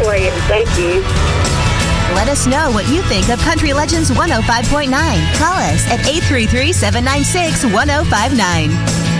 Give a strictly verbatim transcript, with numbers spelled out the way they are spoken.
for you. Thank you. Let us know what you think of Country Legends one oh five point nine. Call us at eight three three, seven nine six, one oh five nine.